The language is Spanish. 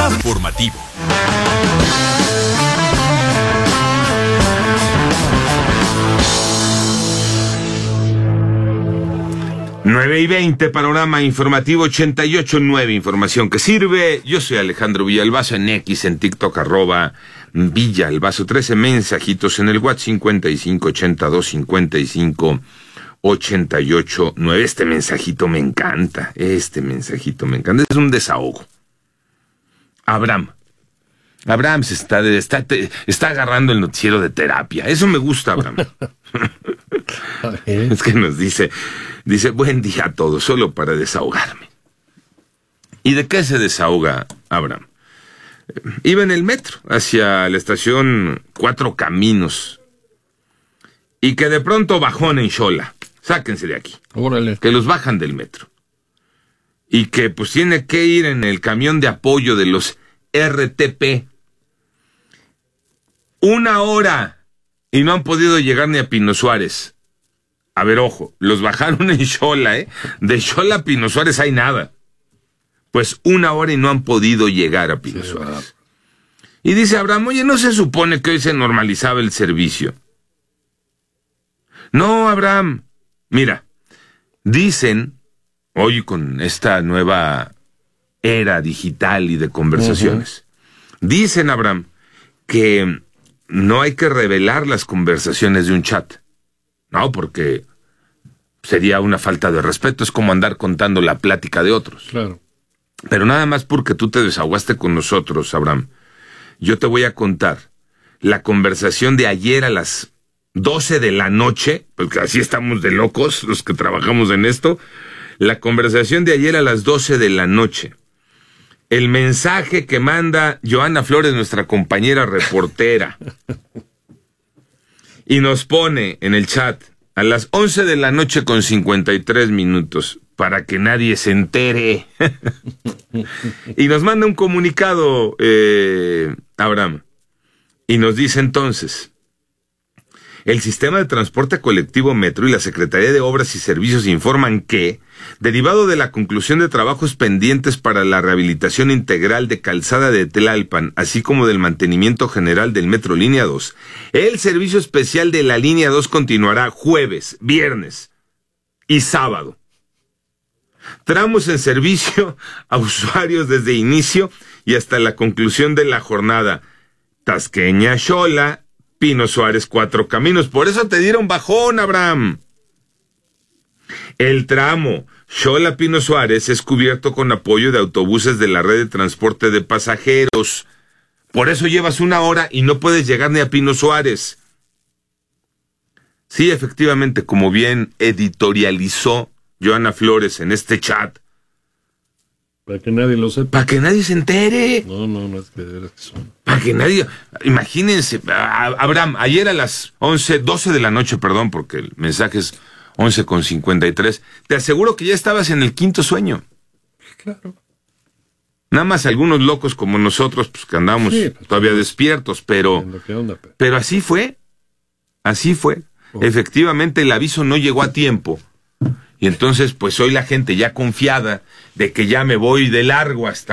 Informativo. Nueve y 20, panorama informativo 88.9, información que sirve. Yo soy Alejandro Villalbazo, en X, en TikTok, @Villalbazo, 13 mensajitos en el WhatsApp 55825588.9. Este mensajito me encanta, es un desahogo. Abraham se está agarrando el noticiero de terapia, eso me gusta, Abraham. Es que nos dice, buen día a todos, solo para desahogarme. ¿Y de qué se desahoga Abraham? Iba en el metro hacia la estación Cuatro Caminos y que de pronto bajón en Xola. Sáquense de aquí. Órale. Que los bajan del metro. Y que pues tiene que ir en el camión de apoyo de los RTP. 1 hora y no han podido llegar ni a Pino Suárez. A ver, ojo, los bajaron en Xola, De Xola a Pino Suárez hay nada. Pues 1 hora y no han podido llegar a Pino Suárez. Y dice Abraham, oye, ¿no se supone que hoy se normalizaba el servicio? No, Abraham, mira, dicen, hoy con esta nueva era digital y de conversaciones, dicen, Abraham, que no hay que revelar las conversaciones de un chat. No, porque sería una falta de respeto, es como andar contando la plática de otros. Claro. Pero nada más porque tú te desahogaste con nosotros, Abraham, yo te voy a contar la conversación de ayer a las 12 de la noche, porque así estamos de locos los que trabajamos en esto, la conversación de ayer a las 12 de la noche. El mensaje que manda Joana Flores, nuestra compañera reportera, y nos pone en el chat a las 11 de la noche con 53 minutos, para que nadie se entere. Y nos manda un comunicado, Abraham, y nos dice entonces: el sistema de transporte colectivo Metro y la Secretaría de Obras y Servicios informan que, derivado de la conclusión de trabajos pendientes para la rehabilitación integral de Calzada de Tlalpan, así como del mantenimiento general del Metro Línea 2, el servicio especial de la Línea 2 continuará jueves, viernes y sábado. Tramos en servicio a usuarios desde inicio y hasta la conclusión de la jornada. Tasqueña, Xola, Pino Suárez, Cuatro Caminos. Por eso te dieron bajón, Abraham. El tramo Xola Pino Suárez es cubierto con apoyo de autobuses de la red de transporte de pasajeros. Por eso llevas 1 hora y no puedes llegar ni a Pino Suárez. Sí, efectivamente, como bien editorializó Joana Flores en este chat. Para que nadie lo sepa. Para que nadie se entere. No, es que de veras que son. Para que nadie... Imagínense, Abraham, ayer a las 12 de la noche, perdón, porque el mensaje es 11:53, te aseguro que ya estabas en el quinto sueño. Claro. Nada más algunos locos como nosotros, pues que andamos todavía despiertos, pero así fue. Efectivamente, el aviso no llegó a tiempo. Y entonces, pues hoy la gente ya confiada de que ya me voy de largo hasta